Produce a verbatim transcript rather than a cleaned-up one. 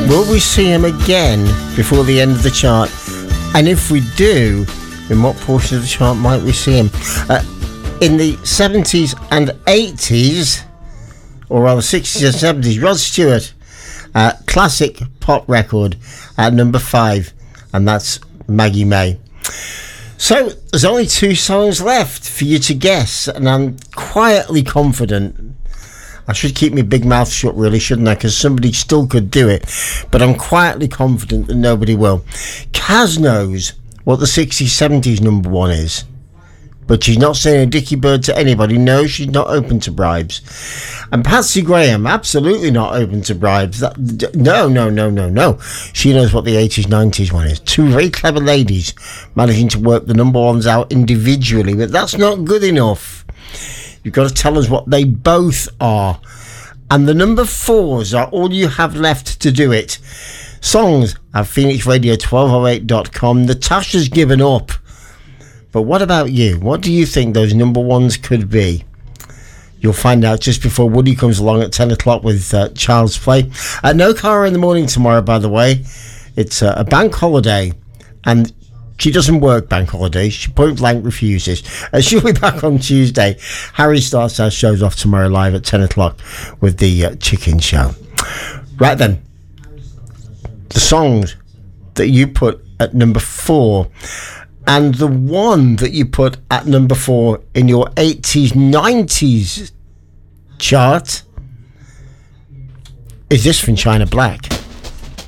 Will we see him again before the end of the chart? And if we do, in what portion of the chart might we see him? Uh, in the seventies and eighties, or rather sixties and seventies, Rod Stewart, uh, classic pop record at number five, and that's Maggie May. So there's only two songs left for you to guess, and I'm quietly confident. I should keep my big mouth shut, really, shouldn't I? Because somebody still could do it. But I'm quietly confident that nobody will. Kaz knows what the sixties, seventies number one is. But she's not saying a dicky bird to anybody. No, she's not open to bribes. And Patsy Graham, absolutely not open to bribes. That, no, no, no, no, no. She knows what the eighties, nineties one is. Two very clever ladies managing to work the number ones out individually. But that's not good enough. You've got to tell us what they both are. And the number fours are all you have left to do it. Songs at phoenix radio twelve oh eight dot com. Natasha's given up. But what about you? What do you think those number ones could be? You'll find out just before Woody comes along at ten o'clock with uh, Child's Play. Uh, no Cara in the morning tomorrow, by the way. It's uh, a bank holiday. And she doesn't work bank holidays. She point blank refuses. Uh, she'll be back on Tuesday. Harry starts our shows off tomorrow live at ten o'clock with the uh, Chicken Show. Right then. The songs that you put at number four, and the one that you put at number four in your eighties, nineties chart is this from China Black.